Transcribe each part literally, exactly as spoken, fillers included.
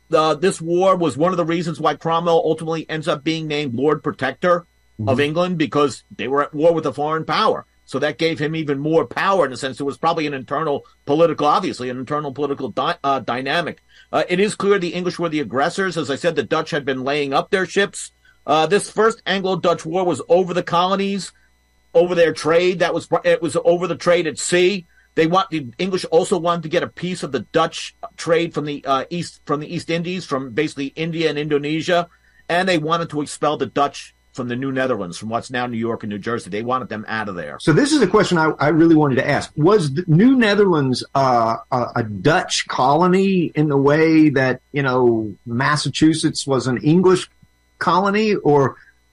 uh, this war was one of the reasons why Cromwell ultimately ends up being named Lord Protector mm-hmm. of England, because they were at war with a foreign power. So that gave him even more power in a sense. There was probably an internal political, obviously, an internal political di- uh, dynamic. Uh, it is clear the English were the aggressors. As I said, the Dutch had been laying up their ships. Uh, this first Anglo-Dutch war was over the colonies, over their trade. That was it was over the trade at sea. They want the English also wanted to get a piece of the Dutch trade from the uh, east from the East Indies, from basically India and Indonesia, and they wanted to expel the Dutch from the New Netherlands, from what's now New York and New Jersey. They wanted them out of there. So this is a question I, I really wanted to ask. Was the New Netherlands uh, a, a Dutch colony in the way that, you know, Massachusetts was an English colony, or?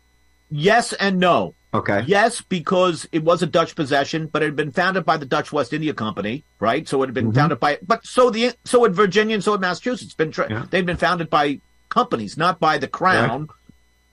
Yes and no. Okay. Yes, because it was a Dutch possession, but it had been founded by the Dutch West India Company, right? So it had been mm-hmm. founded by, but so the so had Virginia and so had Massachusetts. Been tra- yeah. They'd been founded by companies, not by the crown. Right.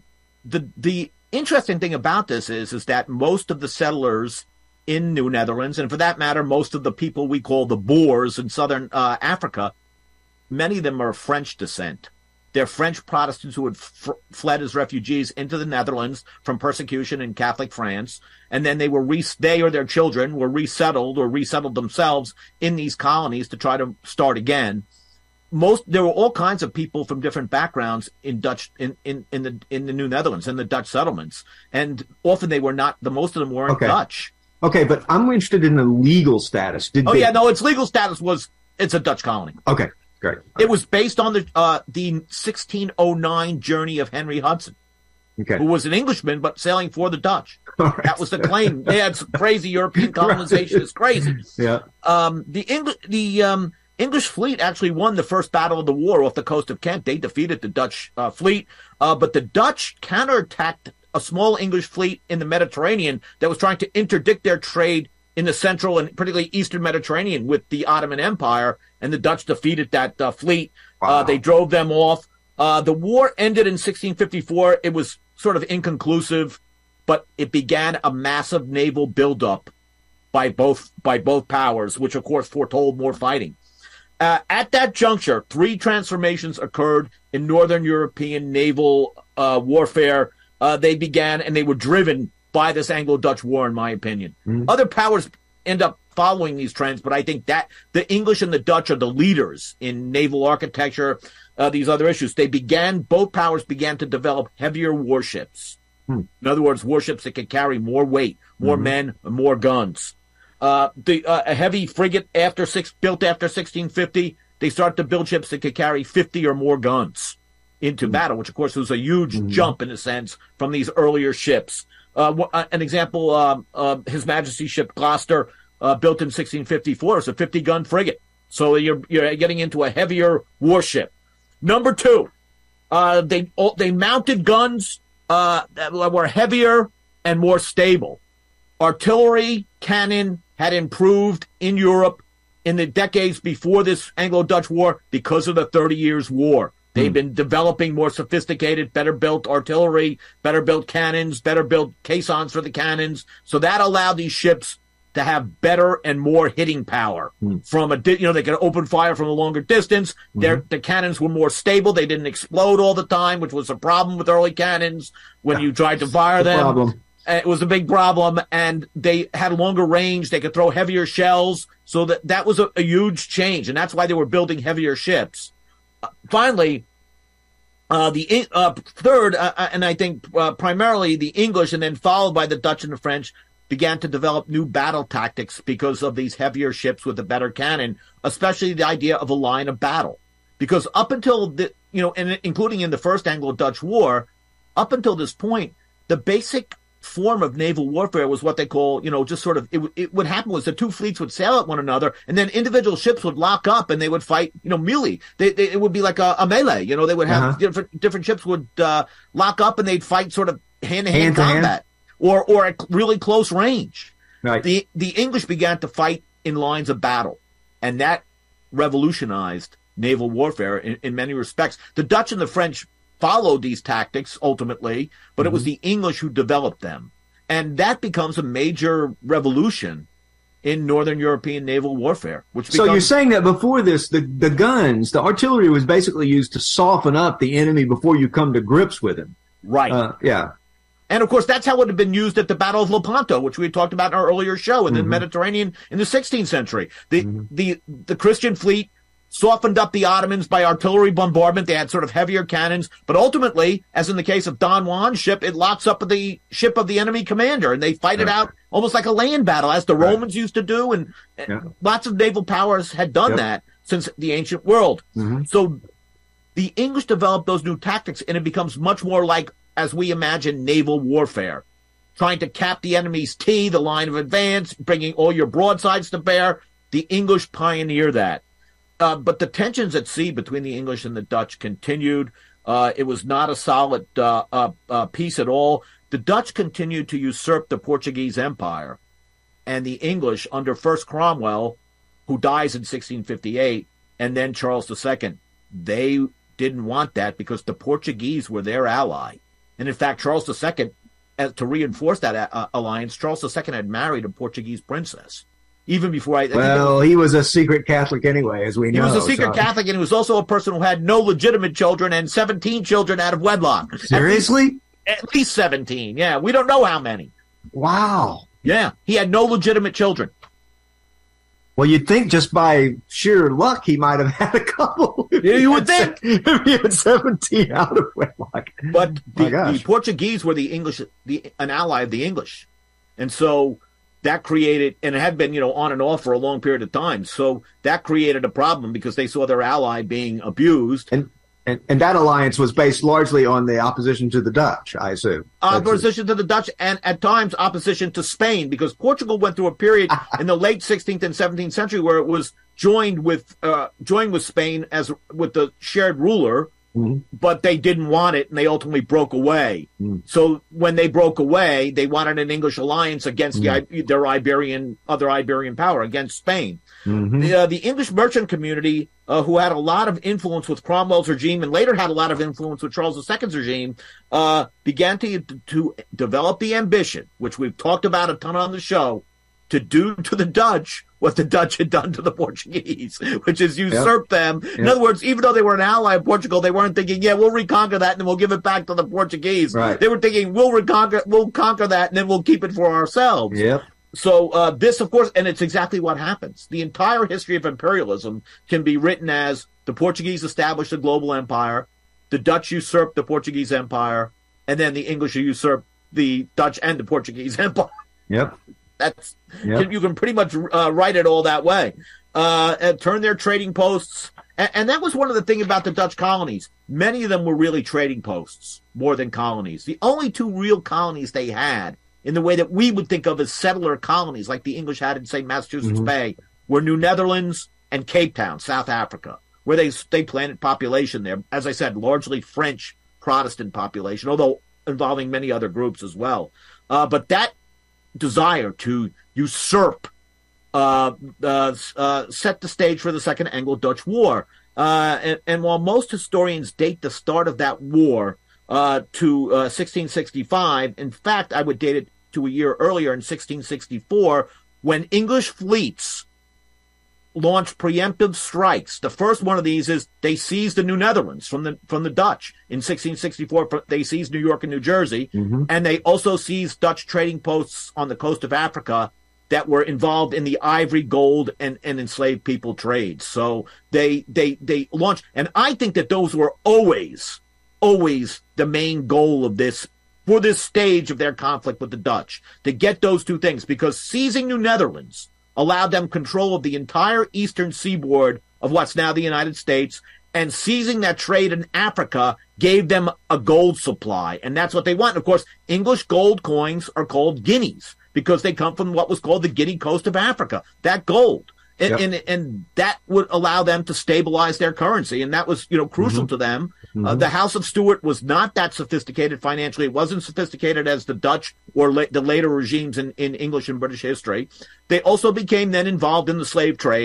The the interesting thing about this is is that most of the settlers in New Netherlands, and for that matter, most of the people we call the Boers in southern uh, Africa, many of them are of French descent. They're French Protestants who had f- fled as refugees into the Netherlands from persecution in Catholic France, and then they were re- they or their children were resettled or resettled themselves in these colonies to try to start again. Most there were all kinds of people from different backgrounds in Dutch in, in, in the in the New Netherlands, in the Dutch settlements, and often they were not. The most of them weren't okay. Dutch. Okay, but I'm interested in the legal status. Did oh they... yeah, no, its legal status was it's a Dutch colony. Okay. Great. It was based on the uh, the sixteen oh nine journey of Henry Hudson, okay. who was an Englishman but sailing for the Dutch. Right. That was the claim. They had some crazy European colonization. Right. It's crazy. Yeah. Um, the English the um, English fleet actually won the first battle of the war off the coast of Kent. They defeated the Dutch uh, fleet, uh, but the Dutch counterattacked a small English fleet in the Mediterranean that was trying to interdict their trade in the central and particularly eastern Mediterranean with the Ottoman Empire, and the Dutch defeated that uh, fleet. Wow. Uh, they drove them off. Uh, the war ended in sixteen fifty-four. It was sort of inconclusive, but it began a massive naval buildup by both by both powers, which of course foretold more fighting. Uh, at that juncture, three transformations occurred in Northern European naval uh, warfare. Uh, they began, and they were driven by this Anglo-Dutch war, in my opinion. Mm-hmm. Other powers end up following these trends, but I think that the English and the Dutch are the leaders in naval architecture, uh, these other issues. They began, both powers began to develop heavier warships. Hmm. In other words, warships that could carry more weight, more mm-hmm. men, more guns. Uh, the uh, a heavy frigate after six built after sixteen fifty, they start to build ships that could carry fifty or more guns into mm-hmm. battle, which of course was a huge mm-hmm. jump in a sense from these earlier ships. Uh, an example, um, uh, His Majesty's ship Gloucester, uh, built in sixteen fifty-four, is a fifty-gun frigate. So you're you're getting into a heavier warship. Number two, uh, they they mounted guns uh, that were heavier and more stable. Artillery, cannon had improved in Europe in the decades before this Anglo-Dutch War because of the Thirty Years' War. They've been developing more sophisticated, better-built artillery, better-built cannons, better-built caissons for the cannons. So that allowed these ships to have better and more hitting power. Mm. From a, you know, they could open fire from a longer distance. Mm-hmm. Their the cannons were more stable. They didn't explode all the time, which was a problem with early cannons when yeah. you tried to fire them. Problem. It was a big problem, and they had longer range. They could throw heavier shells. So that that was a, a huge change, and that's why they were building heavier ships. Uh, finally, uh, the uh, third, uh, and I think uh, primarily the English, and then followed by the Dutch and the French, began to develop new battle tactics because of these heavier ships with a better cannon, especially the idea of a line of battle. Because up until the, you know, and including in the first Anglo-Dutch War, up until this point, the basic form of naval warfare was what they call, you know, just sort of, it, it would happen was the two fleets would sail at one another, and then individual ships would lock up and they would fight, you know, melee. They, they, it would be like a, a melee, you know, they would have uh-huh. different, different ships would uh, lock up and they'd fight sort of hand-to-hand combat hand. or, or at really close range. Right. The, the English began to fight in lines of battle, and that revolutionized naval warfare in, in many respects. The Dutch and the French followed these tactics ultimately, but mm-hmm. it was the English who developed them. And that becomes a major revolution in Northern European naval warfare. Which so becomes, you're saying that before this, the, the guns, the artillery was basically used to soften up the enemy before you come to grips with him. Right. Uh, yeah. And, of course, that's how it would have been used at the Battle of Lepanto, which we had talked about in our earlier show in the mm-hmm. Mediterranean in the sixteenth century. The, mm-hmm. the, the Christian fleet softened up the Ottomans by artillery bombardment. They had sort of heavier cannons. But ultimately, as in the case of Don Juan's ship, it locks up the ship of the enemy commander, and they fight it out almost like a land battle, as the right. Romans used to do. And, and yeah. lots of naval powers had done yep. that since the ancient world. Mm-hmm. So the English developed those new tactics, and it becomes much more like, as we imagine, naval warfare, trying to cap the enemy's T, the line of advance, bringing all your broadsides to bear. The English pioneer that. Uh, but the tensions at sea between the English and the Dutch continued. Uh, it was not a solid uh, uh, uh, peace at all. The Dutch continued to usurp the Portuguese Empire, and the English, under first Cromwell, who dies in sixteen fifty-eight, and then Charles the Second, they didn't want that because the Portuguese were their ally. And in fact, Charles the Second, as, to reinforce that uh, alliance, Charles the Second had married a Portuguese princess. Even before I, I well, was, he was a secret Catholic anyway, as we he know. He was a secret so. Catholic, and he was also a person who had no legitimate children and seventeen children out of wedlock. Seriously? At least, at least seventeen, yeah. We don't know how many. Wow. Yeah, he had no legitimate children. Well, you'd think just by sheer luck he might have had a couple. Yeah, you would think. If he had seventeen out of wedlock. But the, the Portuguese were the English, the an ally of the English. And so that created, and it had been, you know, on and off for a long period of time. So that created a problem because they saw their ally being abused. And and, and that alliance was based largely on the opposition to the Dutch, I assume. Opposition to the Dutch, and at times opposition to Spain, because Portugal went through a period in the late sixteenth and seventeenth century where it was joined with uh, joined with Spain as with the shared ruler. Mm-hmm. But they didn't want it, and they ultimately broke away. Mm. So when they broke away, they wanted an English alliance against mm. the, their Iberian, other Iberian power, against Spain. Mm-hmm. The, uh, the English merchant community, uh, who had a lot of influence with Cromwell's regime and later had a lot of influence with Charles the Second's regime, uh, began to, to develop the ambition, which we've talked about a ton on the show, to do to the Dutch what the Dutch had done to the Portuguese, which is usurp yep. them. Yep. In other words, even though they were an ally of Portugal, they weren't thinking, yeah, we'll reconquer that and then we'll give it back to the Portuguese. Right. They were thinking, we'll reconquer, we'll conquer that and then we'll keep it for ourselves. Yep. So uh, this, of course, and it's exactly what happens. The entire history of imperialism can be written as the Portuguese established a global empire, the Dutch usurped the Portuguese empire, and then the English usurped the Dutch and the Portuguese empire. Yep. That's yep. You can pretty much uh, write it all that way. Uh, and turn their trading posts, and, and that was one of the things about the Dutch colonies. Many of them were really trading posts more than colonies. The only two real colonies they had, in the way that we would think of as settler colonies, like the English had in, say, Massachusetts mm-hmm. Bay, were New Netherlands and Cape Town, South Africa, where they they planted population there. As I said, largely French Protestant population, although involving many other groups as well. Uh, but that desire to usurp uh, uh, uh, set the stage for the Second Anglo-Dutch War. Uh, and, and while most historians date the start of that war uh, to uh, sixteen sixty-five, in fact, I would date it to a year earlier in sixteen sixty-four, when English fleets launched preemptive strikes. The first one of these is they seized the New Netherlands from the from the Dutch. In sixteen sixty-four, they seized New York and New Jersey, mm-hmm. and they also seized Dutch trading posts on the coast of Africa that were involved in the ivory, gold, and, and enslaved people trades. So they they they launched, and I think that those were always, always the main goal of this, for this stage of their conflict with the Dutch, to get those two things, because seizing New Netherlands allowed them control of the entire eastern seaboard of what's now the United States, and seizing that trade in Africa gave them a gold supply, and that's what they want. And of course, English gold coins are called guineas because they come from what was called the Guinea coast of Africa, that gold. And, yep. and, and that would allow them to stabilize their currency, and that was, you know, crucial mm-hmm. to them. Mm-hmm. Uh, the House of Stuart was not that sophisticated financially. It wasn't sophisticated as the Dutch or la- the later regimes in, in English and British history. They also became then involved in the slave trade,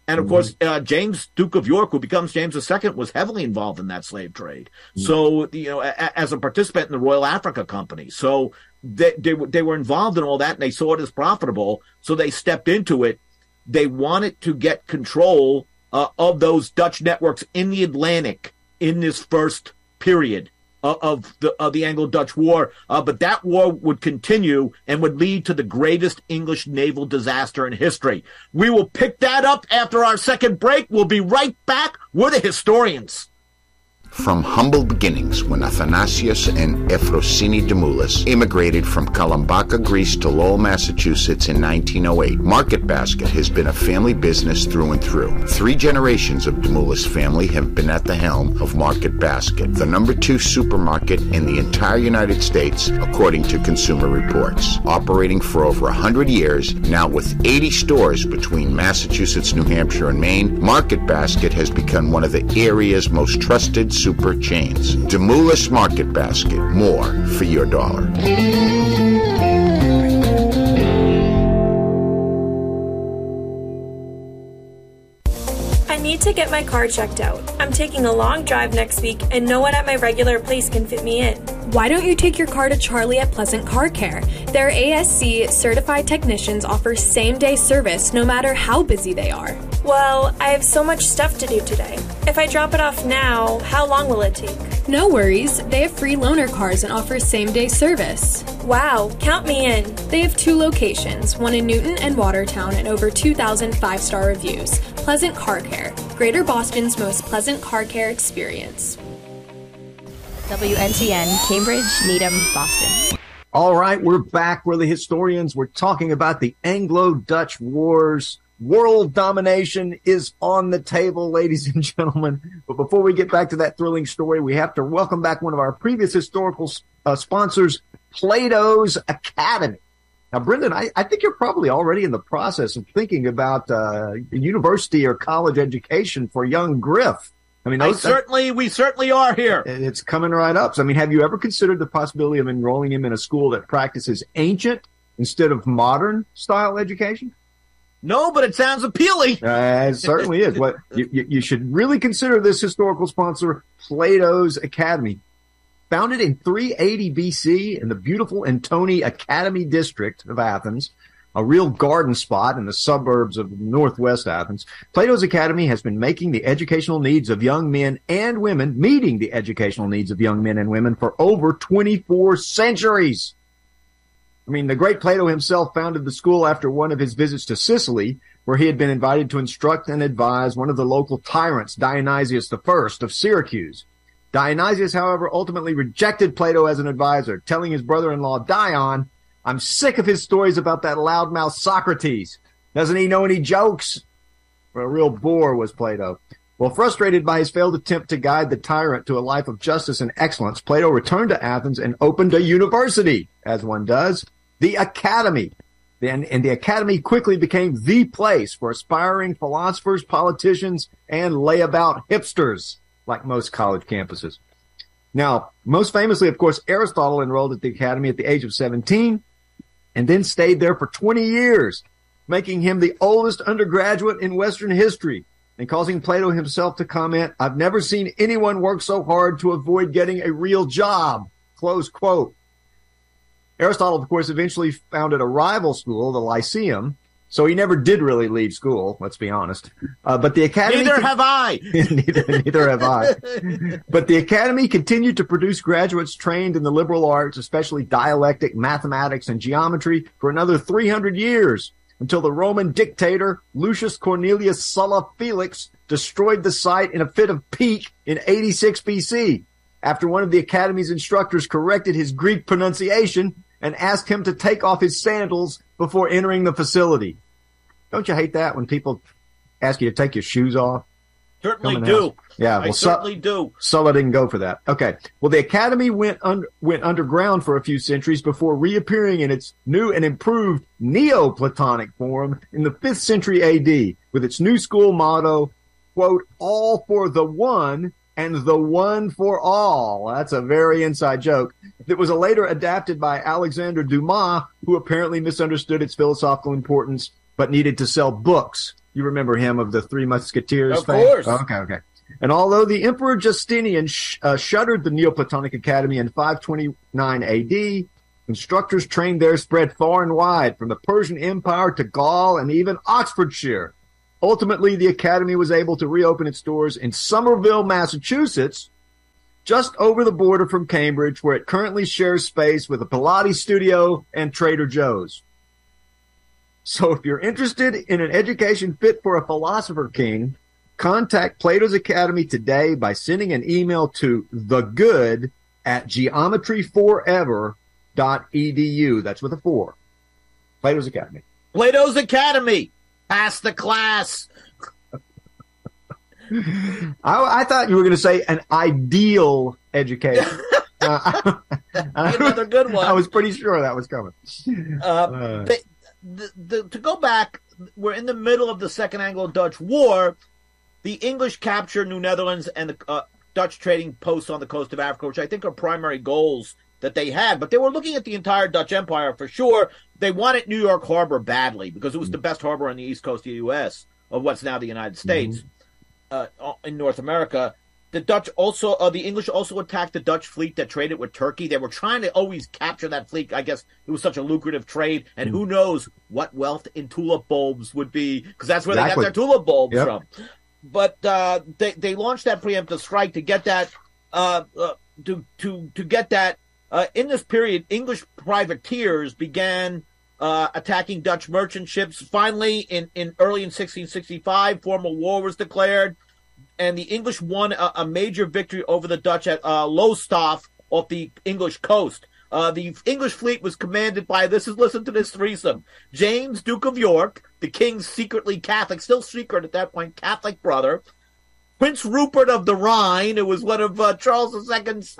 And of mm-hmm. course, uh, James, Duke of York, who becomes James the Second, was heavily involved in that slave trade. Mm-hmm. So, you know, a, as a participant in the Royal Africa Company. So they, they, they were involved in all that, and they saw it as profitable. So they stepped into it. They wanted to get control uh, of those Dutch networks in the Atlantic in this first period of the of the Anglo-Dutch War, uh, but that war would continue and would lead to the greatest English naval disaster in history. We will pick that up after our second break. We'll be right back. We're the historians. From humble beginnings when Athanasius and Efrosini Demoulas immigrated from Kalambaka, Greece to Lowell, Massachusetts in nineteen oh eight, Market Basket has been a family business through and through. Three generations of Demoulas family have been at the helm of Market Basket, the number two supermarket in the entire United States, according to Consumer Reports. Operating for over one hundred years, now with eighty stores between Massachusetts, New Hampshire, and Maine, Market Basket has become one of the area's most trusted super chains. Demoulas Market Basket. More for your dollar. I need to get my car checked out. I'm taking a long drive next week and no one at my regular place can fit me in. Why don't you take your car to Charlie at Pleasant Car Care? Their A S C certified technicians offer same-day service no matter how busy they are. Well, I have so much stuff to do today. If I drop it off now, how long will it take? No worries. They have free loaner cars and offer same-day service. Wow, count me in. They have two locations, one in Newton and Watertown, and over two thousand five-star reviews. Pleasant Car Care, Greater Boston's most pleasant car care experience. W N T N, Cambridge, Needham, Boston. All right, we're back. We're the historians. We're talking about the Anglo-Dutch Wars. World domination is on the table, ladies and gentlemen. But before we get back to that thrilling story, we have to welcome back one of our previous historical uh, sponsors, Plato's Academy. Now, Brendan, I, I think you're probably already in the process of thinking about uh, university or college education for young Griff. I mean, those, I certainly, we certainly are here. It's coming right up. So, I mean, have you ever considered the possibility of enrolling him in a school that practices ancient instead of modern style education? No, but it sounds appealing. Uh, it certainly is. What you, you should really consider this historical sponsor, Plato's Academy. Founded in three eighty B C in the beautiful Antoni Academy district of Athens, a real garden spot in the suburbs of northwest Athens, Plato's Academy has been making the educational needs of young men and women, meeting the educational needs of young men and women for over twenty-four centuries. I mean, the great Plato himself founded the school after one of his visits to Sicily, where he had been invited to instruct and advise one of the local tyrants, Dionysius the First of Syracuse. Dionysius, however, ultimately rejected Plato as an advisor, telling his brother-in-law Dion, "I'm sick of his stories about that loudmouth Socrates. Doesn't he know any jokes?" Well, a real bore was Plato. Well, frustrated by his failed attempt to guide the tyrant to a life of justice and excellence, Plato returned to Athens and opened a university, as one does, the Academy. And, and the Academy quickly became the place for aspiring philosophers, politicians, and layabout hipsters, like most college campuses. Now, most famously, of course, Aristotle enrolled at the Academy at the age of seventeen and then stayed there for twenty years, making him the oldest undergraduate in Western history and causing Plato himself to comment, "I've never seen anyone work so hard to avoid getting a real job," close quote. Aristotle, of course, eventually founded a rival school, the Lyceum, so he never did really leave school, let's be honest. Uh, but the Academy... Neither have I! neither, neither have I. But the Academy continued to produce graduates trained in the liberal arts, especially dialectic, mathematics, and geometry, for another three hundred years, until the Roman dictator Lucius Cornelius Sulla Felix destroyed the site in a fit of pique in eighty-six B C, after one of the Academy's instructors corrected his Greek pronunciation and asked him to take off his sandals before entering the facility. Don't you hate that when people ask you to take your shoes off? Certainly do. House? Yeah, well, I certainly do. Sulla didn't go for that. Okay. Well, the Academy went under, went underground for a few centuries before reappearing in its new and improved Neoplatonic form in the fifth century A D with its new school motto, quote, "all for the one and the one for all." That's a very inside joke. It was later adapted by Alexander Dumas, who apparently misunderstood its philosophical importance but needed to sell books. You remember him of the Three Musketeers? Of fame? course. Okay, okay. And although the Emperor Justinian sh- uh, shuttered the Neoplatonic Academy in five twenty-nine A D, instructors trained there spread far and wide, from the Persian Empire to Gaul and even Oxfordshire. Ultimately, the Academy was able to reopen its doors in Somerville, Massachusetts, just over the border from Cambridge, where it currently shares space with a Pilates studio and Trader Joe's. So if you're interested in an education fit for a philosopher king, contact Plato's Academy today by sending an email to thegood at geometry forever dot e d u. That's with a four. Plato's Academy. Plato's Academy. Pass the class. I, I thought you were going to say an ideal education. uh, I, Another good one. I was pretty sure that was coming. Uh, Uh, the, the, the, to go back, we're in the middle of the Second Anglo-Dutch War. The English captured New Netherlands and the uh, Dutch trading posts on the coast of Africa, which I think are primary goals that they had. But they were looking at the entire Dutch Empire for sure. They wanted New York Harbor badly because it was the best harbor on the east coast of the U S, of what's now the United States, mm-hmm. uh, in North America. The Dutch also, uh, the English also attacked the Dutch fleet that traded with Turkey. They were trying to always capture that fleet. I guess it was such a lucrative trade, and who knows what wealth in tulip bulbs would be, because that's where Exactly. they got their tulip bulbs Yep. from. But uh, they they launched that preemptive strike to get that uh, uh, to to to get that. Uh, in this period, English privateers began uh, attacking Dutch merchant ships. Finally, in, in early in sixteen sixty-five, formal war was declared, and the English won a, a major victory over the Dutch at uh, Lowestoft off the English coast. Uh, the English fleet was commanded by, this is, listen to this threesome, James, Duke of York, the king's secretly Catholic, still secret at that point, Catholic brother, Prince Rupert of the Rhine, who was one of uh, Charles the Second's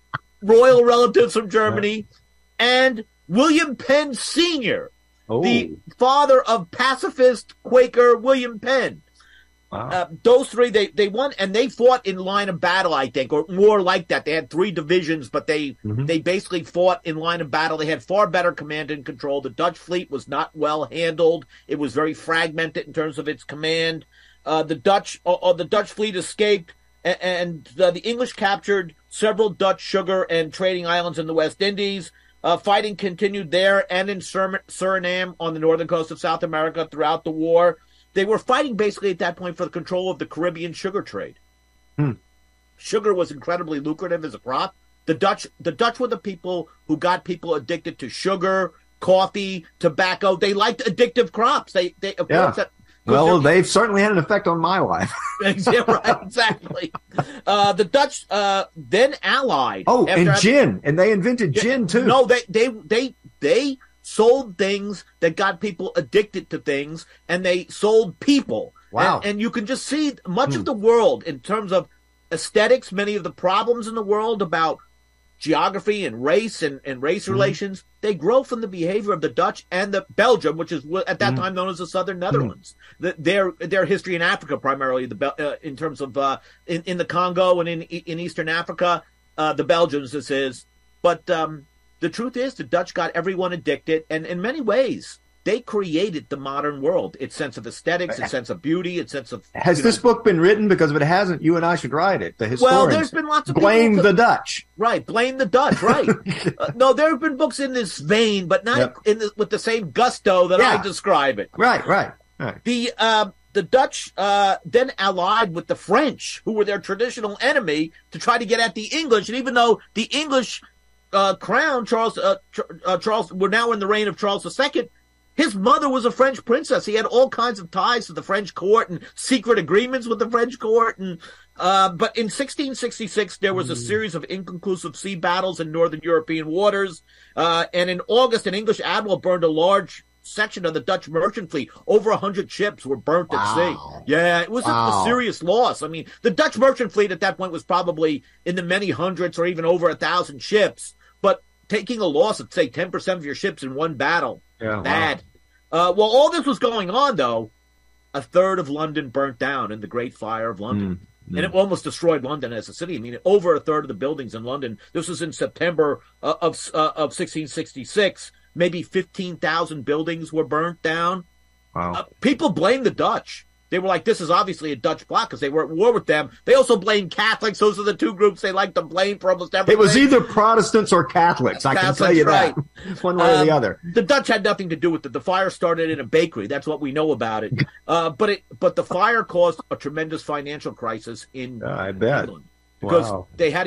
royal relatives from Germany, and William Penn Senior, oh, the father of pacifist Quaker William Penn. wow. Uh, those three, they, they won, and they fought in line of battle, I think, or more like that. They had three divisions, but they Mhm. they basically fought in line of battle. They had far better command and control. The Dutch fleet was not well handled. It was very fragmented in terms of its command. Uh, the Dutch uh, uh, the Dutch fleet escaped, and, and uh, the English captured several Dutch sugar and trading islands in the West Indies. Uh, fighting continued there and in Sur- Suriname on the northern coast of South America throughout the war. They were fighting basically at that point for the control of the Caribbean sugar trade. Hmm. Sugar was incredibly lucrative as a crop. The Dutch, the Dutch were the people who got people addicted to sugar, coffee, tobacco. They liked addictive crops. They, they, of Yeah. course, that, Well, they've certainly had an effect on my life. yeah, right, exactly. Uh, the Dutch uh, then allied. Oh, after- and gin. And they invented gin, too. No, they, they, they, they sold things that got people addicted to things, and they sold people. Wow. And, and you can just see much Hmm. of the world in terms of aesthetics, many of the problems in the world about geography and race and, and race Mm-hmm. relations, they grow from the behavior of the Dutch and the Belgium, which is at that Mm-hmm. time known as the Southern Netherlands. The, their their history in Africa, primarily the Bel- uh, in terms of uh, in, in the Congo and in in Eastern Africa, uh, the Belgians. This is, but um, the truth is, the Dutch got everyone addicted, and in many ways, they created the modern world. Its sense of aesthetics, its sense of beauty, its sense of Has you this know, book been written? Because if it hasn't, you and I should write it. The well, historians there's been lots of blame people the Dutch. Right, blame the Dutch. Right. uh, no, there have been books in this vein, but not Yep. in the, with the same gusto that I Yeah. describe it. Right, right, right. The uh, the Dutch uh, then allied with the French, who were their traditional enemy, to try to get at the English. And even though the English uh, crown, Charles, uh, Ch- uh, Charles, were now in the reign of Charles the Second, his mother was a French princess. He had all kinds of ties to the French court and secret agreements with the French court. And uh, but in sixteen sixty-six, there was a series of inconclusive sea battles in northern European waters. Uh, and in August, an English admiral burned a large section of the Dutch merchant fleet. Over a hundred ships were burnt at sea. Wow. Yeah, it was a, a Wow. serious loss. I mean, the Dutch merchant fleet at that point was probably in the many hundreds or even over a thousand ships. But taking a loss of, say, ten percent of your ships in one battle, Yeah, wow. bad. Uh, while all this was going on, though, a third of London burnt down in the Great Fire of London. Mm, And it almost destroyed London as a city. I mean, over a third of the buildings in London. This was in September uh, of uh, of sixteen sixty-six. Maybe fifteen thousand buildings were burnt down. Wow. Uh, people blame the Dutch. They were like, this is obviously a Dutch plot because they were at war with them. They also blame Catholics. Those are the two groups they like to blame for almost everything. It was either Protestants or Catholics. I Catholics, can tell you right. that. One way um, or the other. The Dutch had nothing to do with it. The fire started in a bakery. That's what we know about it. Uh, but it, but the fire caused a tremendous financial crisis in I bet. England because Wow. they had